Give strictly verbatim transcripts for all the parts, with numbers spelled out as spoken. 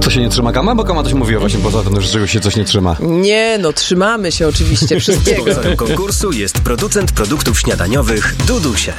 Co się nie trzyma Kama? Bo Kama coś mówiła właśnie poza tym, że czegoś się coś nie trzyma. Nie, no trzymamy się oczywiście wszystkiego. Sponsorem konkursu jest producent produktów śniadaniowych Dudusie.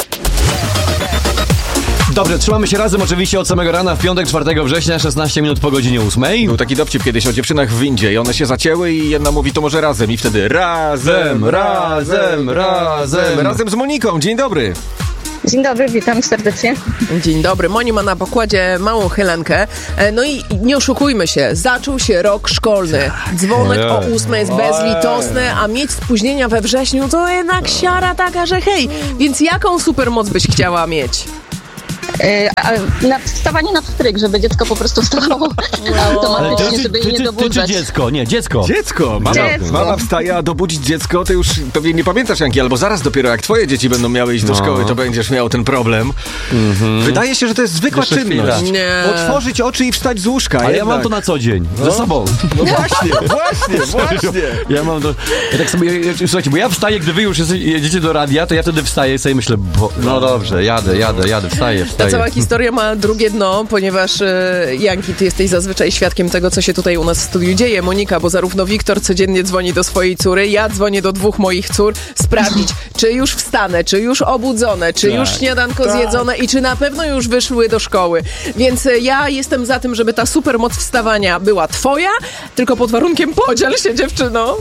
Dobrze, trzymamy się razem oczywiście od samego rana w piątek, czwartego września, szesnaście minut po godzinie ósmej. Był taki dowcip kiedyś o dziewczynach w windzie i one się zacięły i jedna mówi, to może razem i wtedy razem, razem, razem, razem z Moniką. Dzień dobry. Dzień dobry, witam serdecznie. Dzień dobry. Moni ma na pokładzie małą Helenkę. No i nie oszukujmy się, zaczął się rok szkolny. Dzwonek o ósmej jest bezlitosny, a mieć spóźnienia we wrześniu to jednak siara taka, że hej. Więc jaką supermoc byś chciała mieć? Yy, na wstawanie na wstryk, żeby dziecko po prostu wstawało automatycznie, żeby jej nie dobudzać. Ty, ty, ty, dziecko, nie, dziecko. Dziecko, mama, Dziecko. mama wstaje, a dobudzić dziecko, to już pewnie nie pamiętasz, Janki, albo zaraz dopiero jak twoje dzieci będą miały iść do No. szkoły, to będziesz miał ten problem. Mm-hmm. Wydaje się, że to jest zwykła Jeszcze czynność. chwila. Nie. Otworzyć oczy i wstać z łóżka. Ale ja jednak. mam to na co dzień, ze sobą. No właśnie, właśnie, właśnie. Ja mam to... Ja tak sobie, ja, słuchajcie, bo ja wstaję, gdy wy już jesteś, jedziecie do radia, to ja wtedy wstaję i sobie myślę, bo, no dobrze, jadę, jadę, jadę, wstaję, Ta wstaję. cała historia ma drugie dno, ponieważ e, Janki, ty jesteś zazwyczaj świadkiem tego, co się tutaj u nas w studiu dzieje, Monika, bo zarówno Wiktor codziennie dzwoni do swojej córy, ja dzwonię do dwóch moich cór, sprawdzić, czy już wstanę, czy już obudzone, czy Tak. już śniadanko zjedzone i czy na pewno już wyszły do szkoły. Więc e, ja jestem za tym, żeby ta supermoc wstawania była twoja, tylko pod warunkiem podziel się, dziewczyno.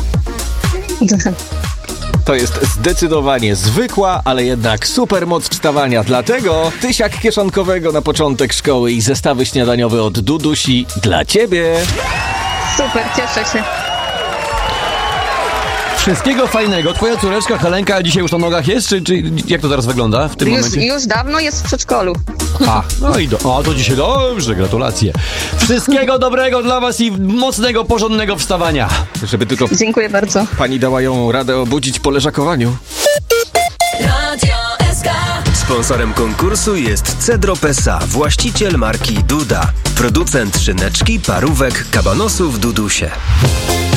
To jest zdecydowanie zwykła, ale jednak super moc wstawania. Dlatego tysiak kieszonkowego na początek szkoły i zestawy śniadaniowe od Dudusi dla ciebie. Super, cieszę się. Wszystkiego fajnego. Twoja córeczka Helenka dzisiaj już na nogach jest, czy, czy jak to teraz wygląda w tym Już, momencie? już dawno jest w przedszkolu. A, no i do, o, to dzisiaj dobrze, gratulacje. Wszystkiego dobrego dla was i mocnego, porządnego wstawania. Żeby tylko Dziękuję bardzo. pani dała ją radę obudzić po leżakowaniu. Sponsorem konkursu jest Cedrop S A, właściciel marki Duda. Producent szyneczki, parówek, kabanosów w Dudusie.